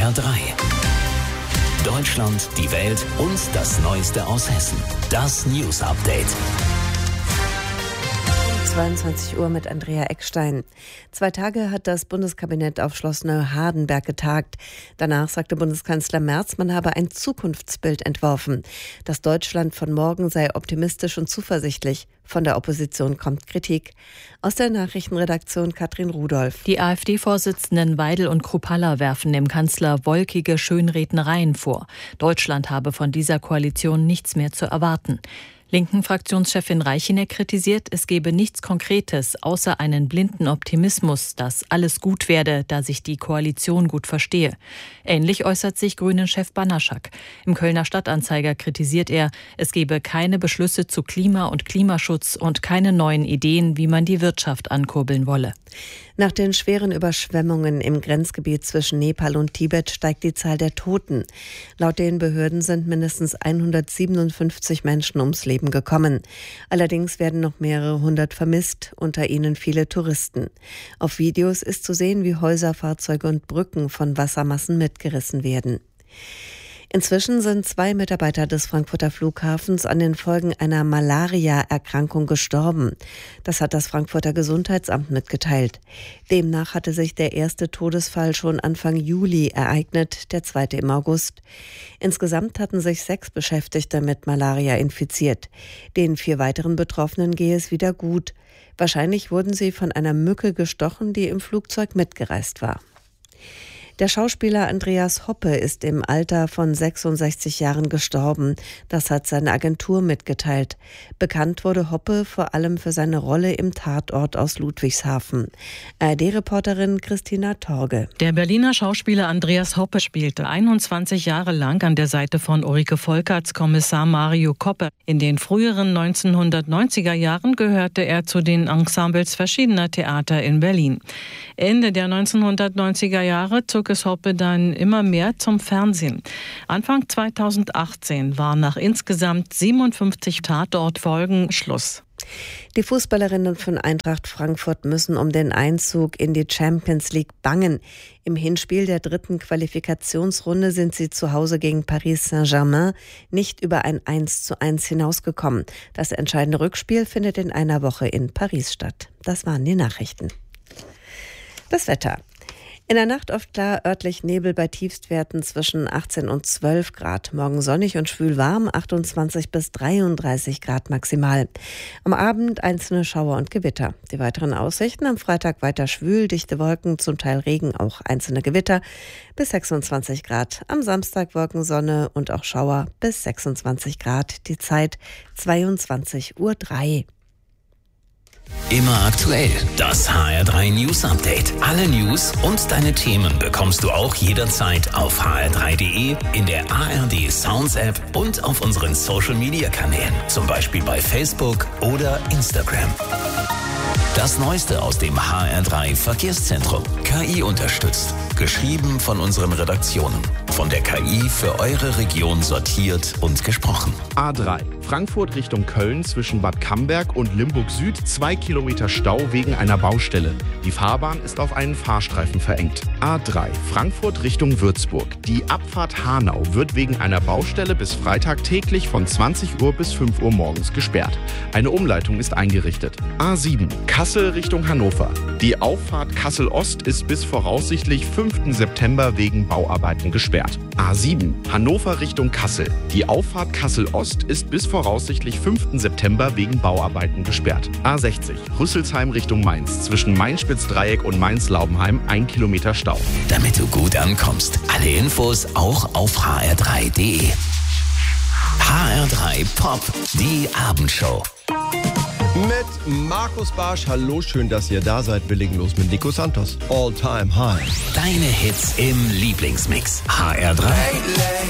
HR3. Deutschland, die Welt und das Neueste aus Hessen. Das News Update. 22 Uhr mit Andrea Eckstein. 2 Tage hat das Bundeskabinett auf Schloss Neuhardenberg getagt. Danach sagte Bundeskanzler Merz, man habe ein Zukunftsbild entworfen. Das Deutschland von morgen sei optimistisch und zuversichtlich. Von der Opposition kommt Kritik. Aus der Nachrichtenredaktion Katrin Rudolph. Die AfD-Vorsitzenden Weidel und Kruppalla werfen dem Kanzler wolkige Schönrednereien vor. Deutschland habe von dieser Koalition nichts mehr zu erwarten. Linken Fraktionschefin Reicheneck kritisiert, es gebe nichts Konkretes, außer einen blinden Optimismus, dass alles gut werde, da sich die Koalition gut verstehe. Ähnlich äußert sich Grünen-Chef Banaschak. Im Kölner Stadtanzeiger kritisiert er, es gebe keine Beschlüsse zu Klima und Klimaschutz und keine neuen Ideen, wie man die Wirtschaft ankurbeln wolle. Nach den schweren Überschwemmungen im Grenzgebiet zwischen Nepal und Tibet steigt die Zahl der Toten. Laut den Behörden sind mindestens 157 Menschen ums Leben gekommen. Allerdings werden noch mehrere hundert vermisst, unter ihnen viele Touristen. Auf Videos ist zu sehen, wie Häuser, Fahrzeuge und Brücken von Wassermassen mitgerissen werden. Inzwischen sind 2 Mitarbeiter des Frankfurter Flughafens an den Folgen einer Malaria-Erkrankung gestorben. Das hat das Frankfurter Gesundheitsamt mitgeteilt. Demnach hatte sich der erste Todesfall schon Anfang Juli ereignet, der zweite im August. Insgesamt hatten sich 6 Beschäftigte mit Malaria infiziert. Den 4 weiteren Betroffenen gehe es wieder gut. Wahrscheinlich wurden sie von einer Mücke gestochen, die im Flugzeug mitgereist war. Der Schauspieler Andreas Hoppe ist im Alter von 66 Jahren gestorben. Das hat seine Agentur mitgeteilt. Bekannt wurde Hoppe vor allem für seine Rolle im Tatort aus Ludwigshafen. ARD-Reporterin Christina Torge. Der Berliner Schauspieler Andreas Hoppe spielte 21 Jahre lang an der Seite von Ulrike Volkerts Kommissar Mario Koppe. In den früheren 1990er Jahren gehörte er zu den Ensembles verschiedener Theater in Berlin. Ende der 1990er Jahre zog es Hoppe dann immer mehr zum Fernsehen. Anfang 2018 war nach insgesamt 57 Tatortfolgen Schluss. Die Fußballerinnen von Eintracht Frankfurt müssen um den Einzug in die Champions League bangen. Im Hinspiel der 3. Qualifikationsrunde sind sie zu Hause gegen Paris Saint-Germain nicht über ein 1:1 hinausgekommen. Das entscheidende Rückspiel findet in einer Woche in Paris statt. Das waren die Nachrichten. Das Wetter. In der Nacht oft klar, örtlich Nebel bei Tiefstwerten zwischen 18 und 12 Grad. Morgen sonnig und schwül warm, 28 bis 33 Grad maximal. Am Abend einzelne Schauer und Gewitter. Die weiteren Aussichten: am Freitag weiter schwül, dichte Wolken, zum Teil Regen, auch einzelne Gewitter bis 26 Grad. Am Samstag Wolkensonne und auch Schauer bis 26 Grad. Die Zeit 22:03 Uhr. Immer aktuell. Das HR3 News Update. Alle News und deine Themen bekommst du auch jederzeit auf hr3.de, in der ARD Sounds App und auf unseren Social Media Kanälen. Zum Beispiel bei Facebook oder Instagram. Das Neueste aus dem HR3 Verkehrszentrum. KI unterstützt. Geschrieben von unseren Redaktionen. Von der KI für eure Region sortiert und gesprochen. A3. Frankfurt Richtung Köln zwischen Bad Camberg und Limburg Süd 2 Kilometer Stau wegen einer Baustelle. Die Fahrbahn ist auf einen Fahrstreifen verengt. A3. Frankfurt Richtung Würzburg. Die Abfahrt Hanau wird wegen einer Baustelle bis Freitag täglich von 20 Uhr bis 5 Uhr morgens gesperrt. Eine Umleitung ist eingerichtet. A7. Kassel Richtung Hannover. Die Auffahrt Kassel-Ost ist bis voraussichtlich 5. September wegen Bauarbeiten gesperrt. A7. Hannover Richtung Kassel. Die Auffahrt Kassel-Ost ist bis voraussichtlich 5. September wegen Bauarbeiten gesperrt. A60. Rüsselsheim Richtung Mainz. Zwischen Main-Spitz-Dreieck und Mainz-Laubenheim 1 Kilometer Stau. Damit du gut ankommst. Alle Infos auch auf hr3.de. HR3 Pop, die Abendshow. Mit Markus Barsch. Hallo, schön, dass ihr da seid. Wir legen los mit Nico Santos. All Time High. Deine Hits im Lieblingsmix. HR3.